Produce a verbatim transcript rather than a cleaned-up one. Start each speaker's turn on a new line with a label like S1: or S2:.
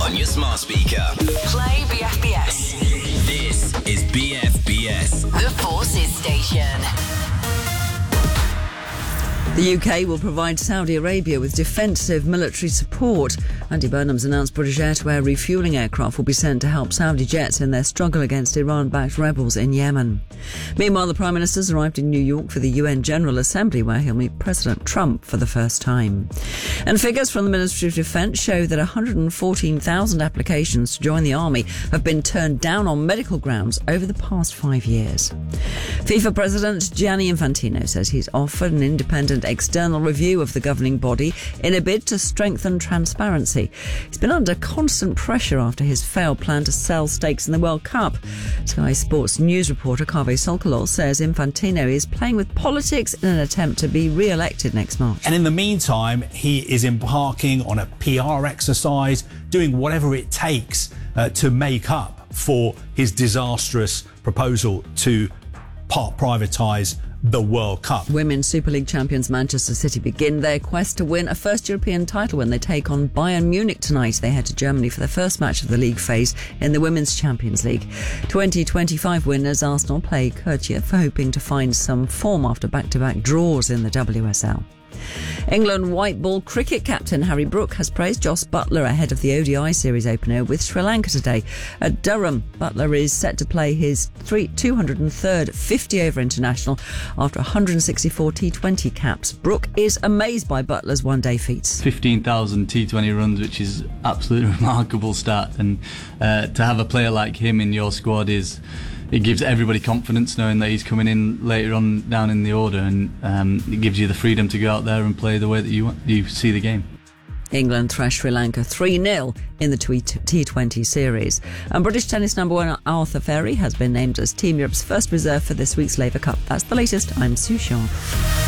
S1: on your smart speaker.
S2: Play B F B S.
S1: This is B F B S.
S2: The Forces Station.
S3: The U K will provide Saudi Arabia with defensive military support. Andy Burnham's announced British air-to-air refuelling aircraft will be sent to help Saudi jets in their struggle against Iran-backed rebels in Yemen. Meanwhile, the Prime Minister's arrived in New York for the U N General Assembly, where he'll meet President Trump for the first time. And figures from the Ministry of Defence show that one hundred fourteen thousand applications to join the army have been turned down on medical grounds over the past five years. FIFA President Gianni Infantino says he's offered an independent external review of the governing body in a bid to strengthen transparency. He's been under constant pressure after his failed plan to sell stakes in the World Cup. Sky Sports news reporter Kaveh Solkolov says Infantino is playing with politics in an attempt to be re-elected next March.
S4: And in the meantime, he is embarking on a P R exercise, doing whatever it takes uh, to make up for his disastrous proposal to part privatise the World Cup.
S3: Women's Super League champions Manchester City begin their quest to win a first European title when they take on Bayern Munich tonight. They head to Germany for the first match of the league phase in the Women's Champions League. twenty twenty-five winners Arsenal play Kyrgyz, hoping to find some form after back-to-back draws in the W S L. England white ball cricket captain Harry Brook has praised Jos Buttler ahead of the O D I series opener with Sri Lanka today. At Durham, Buttler is set to play his two hundred third fifty-over international after one hundred sixty-four T twenty caps. Brook is amazed by Buttler's one-day feats.
S5: fifteen thousand T twenty runs, which is absolutely remarkable start. And uh, to have a player like him in your squad is... it gives everybody confidence knowing that he's coming in later on down in the order, and um, it gives you the freedom to go out there and play the way that you want, you see the game.
S3: England thrashed Sri Lanka three nil in the T twenty series. And British tennis number one Arthur Ferry has been named as Team Europe's first reserve for this week's Laver Cup. That's the latest. I'm Sue Shaw.